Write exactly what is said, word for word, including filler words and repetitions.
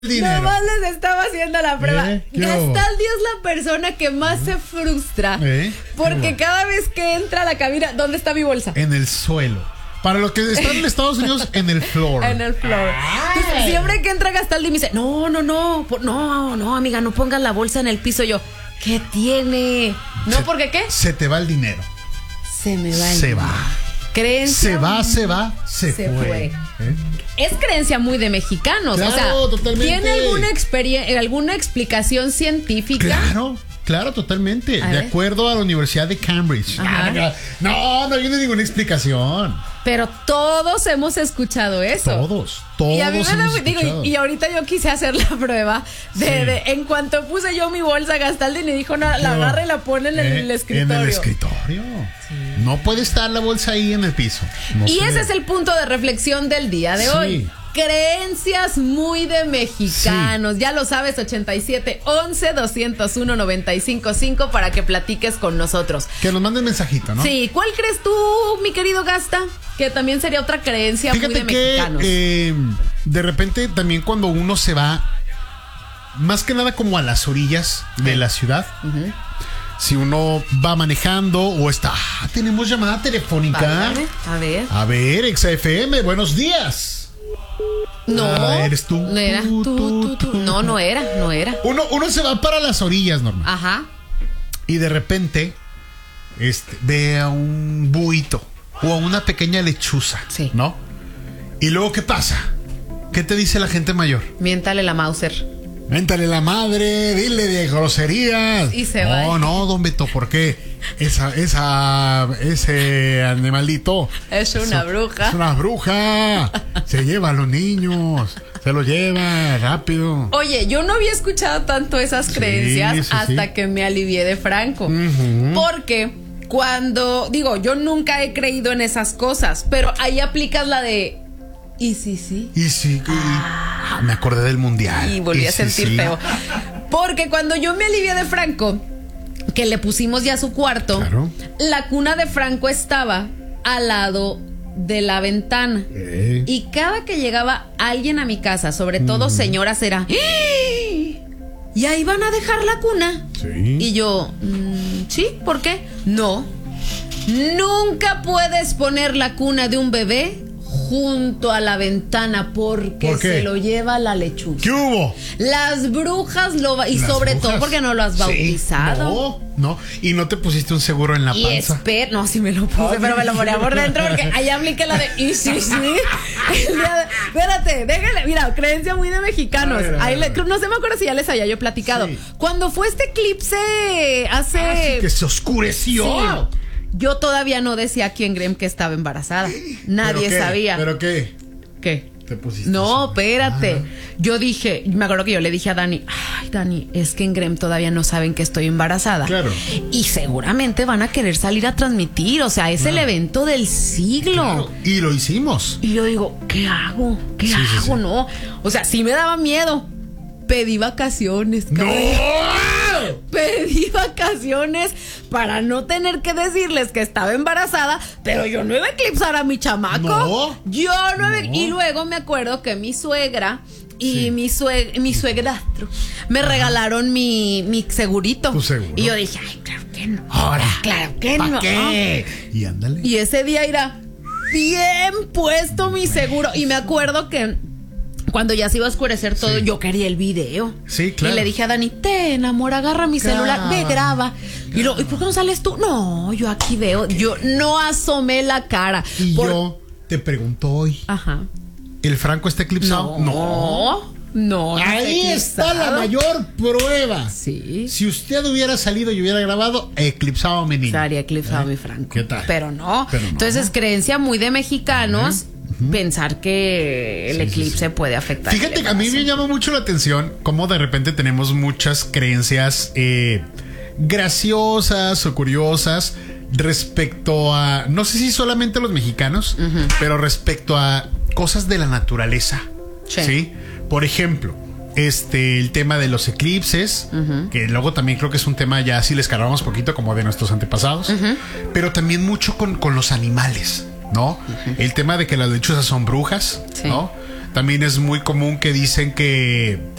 Nomás les estaba haciendo la prueba. ¿Eh? Gastaldi es la persona que más se frustra ¿Eh? porque cada vez que entra a la cabina, ¿dónde está mi bolsa? En el suelo. Para los que están en Estados Unidos, en el floor. En el floor. Entonces, siempre que entra Gastaldi me dice, no, no, no, por, no, no, amiga, no pongas la bolsa en el piso. Yo, ¿qué tiene? No, se, porque ¿qué? Se te va el dinero. Se me va el Se dinero. va. Creencia. Se va, se va, se, se fue. fue. ¿Eh? Es creencia muy de mexicanos. Claro, o sea, totalmente. ¿tiene alguna, experien- alguna explicación científica? Claro, claro, totalmente. A de ver. acuerdo a la Universidad de Cambridge. Ajá. No, no viene ninguna explicación. Pero todos hemos escuchado eso. Todos, todos. Y a mí me da, hemos digo, escuchado. y, y ahorita yo quise hacer la prueba de, Sí. de en cuanto puse yo mi bolsa, Gastaldi me dijo, no, la No. agarra y la pone en el, Eh, el escritorio. En el escritorio. No puede estar la bolsa ahí en el piso. No Y puede. ese es el punto de reflexión del día de Sí. hoy. Creencias muy de mexicanos. Ya lo sabes, ochenta y siete, once, doscientos uno, noventa y cinco, cinco para que platiques con nosotros. Que nos manden mensajito, ¿no? Sí, ¿cuál crees tú, mi querido Gasta? Que también sería otra creencia muy de Fíjate que mexicanos. eh, de repente también cuando uno se va, más que nada como a las orillas de la ciudad, Ujú. si uno va manejando o está, ah, tenemos llamada telefónica. Válgame, a ver. A ver, X F M, buenos días. No, Ah, eres tú. No era Tú, tú, tú, tú, tú. tú. No, no era, no era. Uno, uno se va para las orillas, normal. Ajá. Y de repente este, ve a un buito o a una pequeña lechuza, Sí. ¿no? Y luego, ¿qué pasa? ¿Qué te dice la gente mayor? Miéntale la Mauser. Véntale la madre, dile de groserías. Y se no, va. No, no, don Beto, ¿por qué? Esa, esa, ese animalito. Es una eso- bruja. Es una bruja. Se lleva a los niños. Se los lleva rápido. Oye, yo no había escuchado tanto esas Sí, creencias sí, sí. hasta que me alivié de Franco. Ujú. Porque cuando, digo, yo nunca he creído en esas cosas, pero ahí aplicas la de, ¿y sí, sí? Y sí, y- ah, me acordé del mundial. Y volví a sí, sentir sí. feo. Porque cuando yo me alivié de Franco, que le pusimos ya su cuarto, Claro. la cuna de Franco estaba al lado de la ventana. Eh. Y cada que llegaba alguien a mi casa, sobre todo señoras, era, ¡Ah! ¿y ahí van a dejar la cuna? Sí. Y yo, mm, ¿sí? ¿Por qué? No. Nunca puedes poner la cuna de un bebé junto a la ventana porque ¿Por qué? se lo lleva la lechuza. ¿Qué hubo? Las brujas lo va- y Las sobre brujas. todo porque no lo has Sí. bautizado. No, no. Y no te pusiste un seguro en la Y panza. espera, no, sí me lo puse, Ay, pero me lo ponía por sí. dentro porque allá apliqué la de y sí, sí. El día de- Espérate, déjale, mira, creencia muy de mexicanos. A ver, a Ahí ver, le- a ver. no sé, me acuerdo si ya les había yo platicado. Sí. Cuando fue este eclipse hace. Ah, sí, que se oscureció. Sí. Yo todavía no decía aquí en Grem que estaba embarazada. Nadie ¿Pero qué? sabía. ¿Pero qué? ¿Qué? Te pusiste No, sobre- espérate. Ah. Yo dije, me acuerdo que yo le dije a Dani, ay, Dani, es que en Grem todavía no saben que estoy embarazada. Claro. Y seguramente van a querer salir a transmitir. O sea, es el evento del siglo. Claro, y lo hicimos. Y yo digo, ¿qué hago? ¿Qué Sí, sí, hago? sí. No. O sea, sí me daba miedo. Pedí vacaciones, cabrón. Pedí vacaciones para no tener que decirles que estaba embarazada, pero yo no iba a eclipsar a mi chamaco. No. Yo no iba. No. Y luego me acuerdo que mi suegra y Sí. mi, sue, mi suegrastro me regalaron mi, mi segurito. Tu seguro. Y yo dije, ay, claro que no. Ahora. Claro que ¿Para no. qué? Y ándale. Y ese día irá bien puesto mi seguro. Y me acuerdo que cuando ya se iba a oscurecer todo, Sí. yo quería el video. Sí, claro. Y le dije a Dani, ten, amor, agarra mi Graba. celular, ve, graba. Y lo, ¿y por qué no sales tú? No, yo aquí veo. Yo no asomé la cara. Y Por- yo te pregunto hoy, Ajá. ¿el Franco está eclipsado? No. No. no Ahí está está la eclipsado. mayor prueba. Sí. Si usted hubiera salido y hubiera grabado, eclipsado a mi niño. Estaría eclipsado ¿Eh? mi Franco. ¿Qué tal? Pero no. Pero no. Entonces, creencia muy de mexicanos pensar que el Sí, sí, eclipse sí. puede afectar. Fíjate el que a mí me embarazo. llama mucho la atención cómo de repente tenemos muchas creencias eh, graciosas o curiosas respecto a, no sé si solamente los mexicanos, pero respecto a cosas de la naturaleza. Sí. ¿Sí? Por ejemplo, este, el tema de los eclipses, que luego también creo que es un tema ya si les cargamos poquito como de nuestros antepasados, pero también mucho con, con los animales, ¿no? El tema de que las lechuzas son brujas, Sí. ¿no? También es muy común que dicen que